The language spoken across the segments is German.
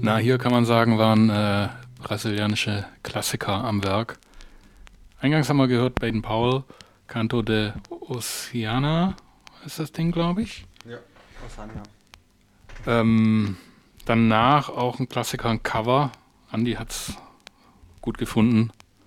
Na, hier kann man sagen, waren brasilianische Klassiker am Werk. Eingangs haben wir gehört Baden Powell, Canto de Oceana, ist das Ding, glaube ich. Ja, Oceania. Danach auch ein Klassiker, ein Cover. Andi hat's gut gefunden.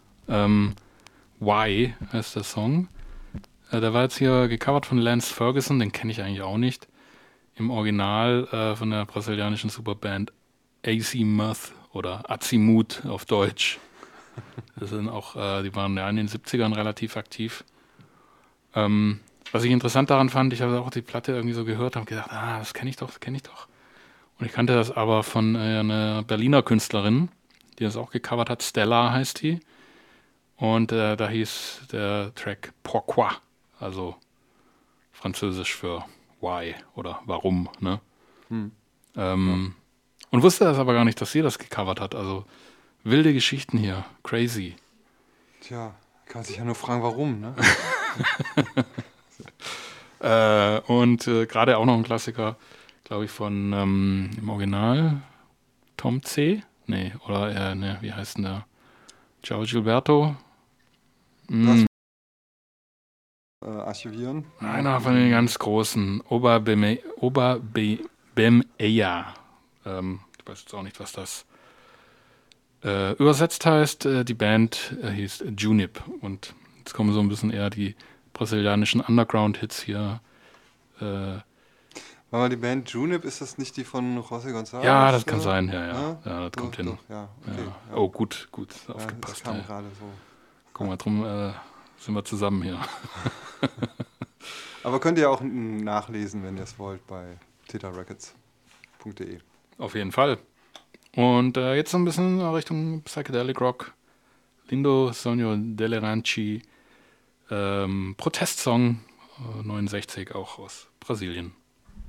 Why heißt der Song. Der war jetzt hier gecovert von Lance Ferguson, den kenne ich eigentlich auch nicht. Im Original von der brasilianischen Superband Azimuth oder Azimut auf Deutsch. Das sind auch, die waren ja in den 70ern relativ aktiv. Was ich interessant daran fand, ich habe auch die Platte irgendwie so gehört, habe gedacht, das kenne ich doch, das kenne ich doch. Und ich kannte das aber von einer Berliner Künstlerin, die das auch gecovert hat. Stella heißt die. Und da hieß der Track Pourquoi, also französisch für Why oder Warum. Ne? Und wusste das aber gar nicht, dass sie das gecovert hat. Also wilde Geschichten hier, crazy. Tja, kann sich ja nur fragen, warum, ne? Und gerade auch noch ein Klassiker, glaube ich, von im Original Tom C. Nee, oder ne, wie heißt denn der? Ciao Gilberto. Archivieren. Einer von den ganz großen. Oberbemea. Ich weiß jetzt auch nicht, was das übersetzt heißt. Die Band hieß Junip. Und jetzt kommen so ein bisschen eher die brasilianischen Underground-Hits hier. War mal die Band Junip, ist das nicht die von José González? Ja, das kann sein, ja, das kommt hin. Doch, ja, okay, Ja. ja. Oh, gut, Ja, aufgepasst. das kam gerade so. Guck mal, drum sind wir zusammen hier. Aber könnt ihr auch nachlesen, wenn ihr es wollt, bei tetarecords.de. Auf jeden Fall. Und jetzt so ein bisschen Richtung Psychedelic Rock. Lindo Sonho delle Ranci. Protestsong 69, auch aus Brasilien.